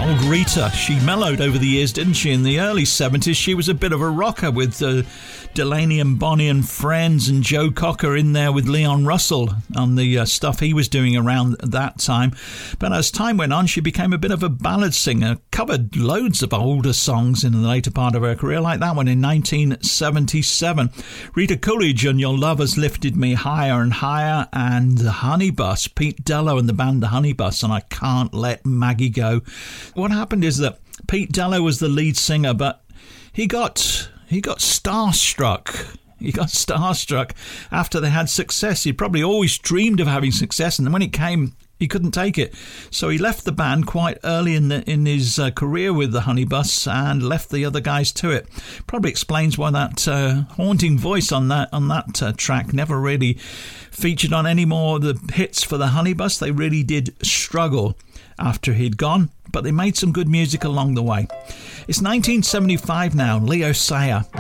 old Rita. She mellowed over the years, didn't she? In the early 70s, she was a bit of a rocker with Delaney and Bonnie and Friends, and Joe Cocker in there with Leon Russell on the stuff he was doing around that time. But as time went on, she became a bit of a ballad singer, covered loads of older songs in the later part of her career, like that one in 1977. Rita Coolidge and Your Love Has Lifted Me Higher and Higher, and The Honey Bus, Pete Dello and the band The Honey Bus, and I Can't Let Maggie Go. What happened is that Pete Dello was the lead singer, but he got starstruck. He got starstruck after they had success. He'd probably always dreamed of having success, and then when it came, he couldn't take it. So he left the band quite early in his career with the Honey Bus and left the other guys to it. Probably explains why that haunting voice on that track never really featured on any more of the hits for the Honey Bus. They really did struggle after he'd gone, but they made some good music along the way. It's 1975 now. Leo Sayer,